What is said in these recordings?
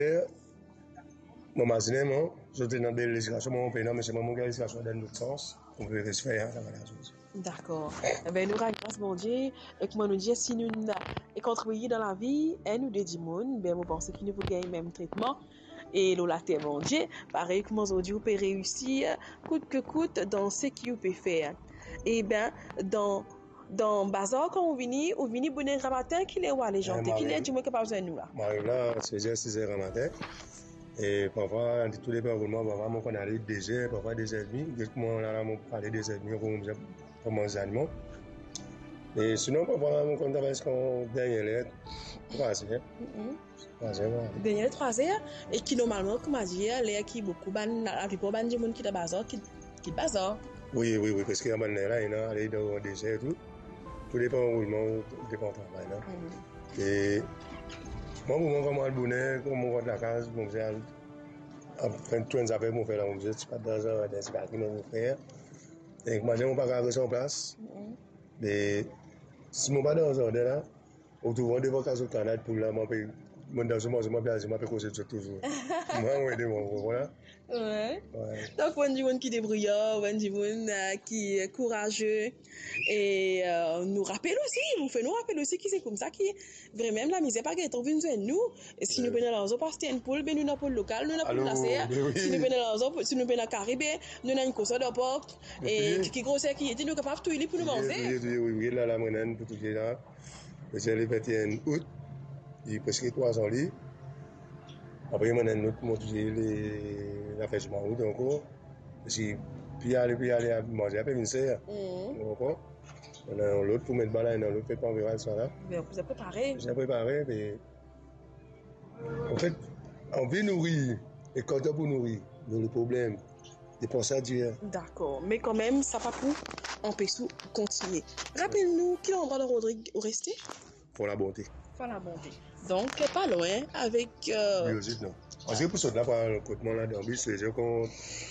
Mon magasin, je suis dans belle législation, mon pays, mais c'est mon législation dans l'autre sens. On peut rester faire la chose. D'accord. Ben, nous, grâce mon Dieu, et que moi nous dire si nous contribuons dans la vie, et nous de Dimon, ben, moi pense qu'il nous faut gagner le même traitement. Et là, la terre, mon Dieu, pareil, comment aujourd'hui, vous pouvez réussir, coûte que coûte, dans ce que vous pouvez faire. Et ben, dans bazar, quand on vient bonne matin, qu'il est où les gens, qu'il est du moins capable de nous là. M'arrive là, c'est 6h matin. Et parfois, tous les parlements, parfois, on a 2h, parfois 2h30. Directement, on a parlé 2h30 pour manger animaux. Et sinon, parfois, on compte avec ce dernière lettre, 3h. 3h. Dernière 3h. Et qui normalement, comme on dit, l'air qui beaucoup, la plupart des gens qui sont bazar, qui bazar. Oui, parce qu'il y a des là, il y a des déserts et tout. Tout dépend du roulement, tout dépend du travail. Et moi, pour moi, le bonheur, comme on va de la case, bon, j'ai après tout les affaires, mon frère, on dit, c'est pas dans un des bâtiments, mon frère. Et moi, je ne vais pas rester en place. Mais si je ne suis pas dans un ordre là, on trouve des vocations de Canada pour là, moi, dans ce moment, je m'appelle causer toujours. Moi, on aide mon voilà. Ouais. Donc, on dit qui est débrouillard, on dit qui est courageux. Et nous rappelle aussi, vous faites nous rappeler aussi qui c'est comme ça, qui vraiment la misère pas qu'être venu de nous. Et si nous venons dans un parce que poule, ben nous n'avons pas le local, nous n'avons pas la si nous venons dans si nous venons dans Caraïbes, nous avons une course de porte. Et qui grosse qui était nous capable tout il pour nous manger. Oui, là, la monnaie, pour tout là. C'est le 21 août, il y a presque 3 ans. Après, on a notre motivé la fête du Maroc encore. Puis aller manger après une serre. On a l'autre pour mettre balai dans l'autre fait pas environ ça là. Mais vous avez préparé. J'ai préparé, mais en fait, on veut nourrir et quand on pour nourrir, le problème, c'est pour ça Dieu. D'accord, mais quand même, ça pas pour empêcher continuer. Rappelle-nous, quel endroit de Rodrigue au resté? Pour la bonté. Pour la bonté. Donc, pas loin avec. Biosite, non. Parce que pour ça, là, par le côté là, dans le bus, c'est qu'on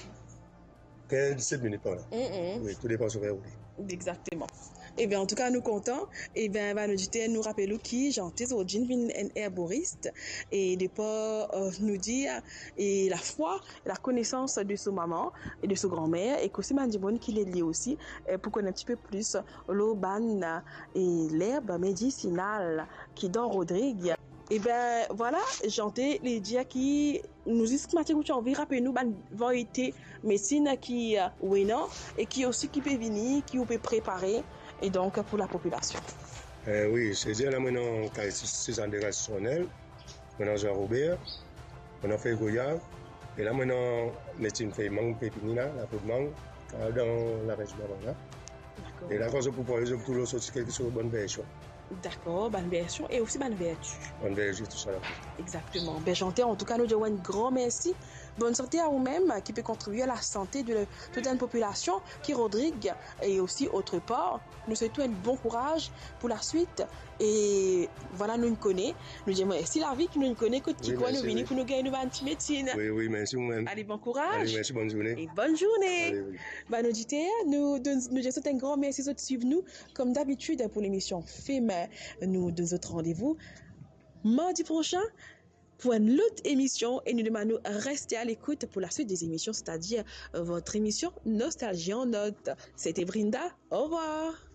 15-17 minutes par là. Oui, tout dépend sur la route. Exactement. Et bien, en tout cas, nous comptons. Et bien, nous dit, nous rappelons qui, Jean-Thys Odine, un herboriste. Et de pas nous dire, et la foi, la connaissance de sa maman et de sa grand-mère, et qu'aussi, Mandibone, qu'il est lié aussi, pour connaître un petit peu plus l'auban et l'herbe médicinale qui dans Rodrigue. Et ben voilà, j'entends les dire qui nous disent que matin que envie rappeler nous variété médecine qui oui non et qui aussi qui peut venir, qui peut préparer et donc pour la population. Oui, c'est dire là maintenant c'est en dégradationnel, maintenant Jean Robert, on a fait Goya et là maintenant médecine fait mangue pépinier là, la peau de mangue dans la région là. Et là quand je pour tout le sorti quelque chose de bonne version. D'accord, bonne version et aussi bonne vertu. Bonne vertu, tout ça. Exactement. Ben, j'entends en tout cas, nous disons un grand merci. Bonne santé à vous-même qui peut contribuer à la santé de toute une population qui Rodrigue et aussi autre part. Nous souhaitons un bon courage pour la suite et voilà, nous connaissons. Nous disons si la vie qui nous connaît, qui quoi nous venir pour nous gagner une petite médecine. Oui, merci vous-même. Allez, bon courage. Allez, merci, bonne journée. Et bonne journée. Allez, oui. Ben, nous disons un grand merci de suivre nous comme d'habitude pour l'émission FEM. Nous deux autres rendez-vous mardi prochain pour une autre émission et nous demandons de rester à l'écoute pour la suite des émissions, c'est-à-dire votre émission Nostalgie en note. C'était Brinda, au revoir.